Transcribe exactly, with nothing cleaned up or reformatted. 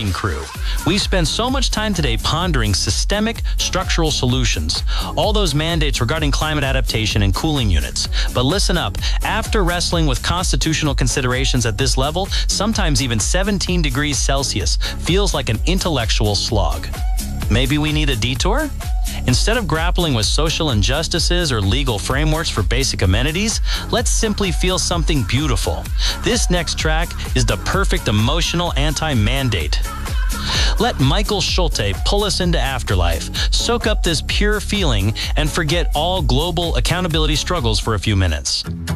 morning crew. We spend so much time today pondering systemic structural solutions, all those mandates regarding climate adaptation and cooling units. But listen up, after wrestling with constitutional considerations at this level, sometimes even seventeen degrees Celsius feels like an intellectual slog. Maybe we need a detour? Instead of grappling with social injustices or legal frameworks for basic amenities, let's simply feel something beautiful. This next track is the perfect emotional anti-mandate. Let Michael Schulte pull us into afterlife, soak up this pure feeling, and forget all global accountability struggles for a few minutes.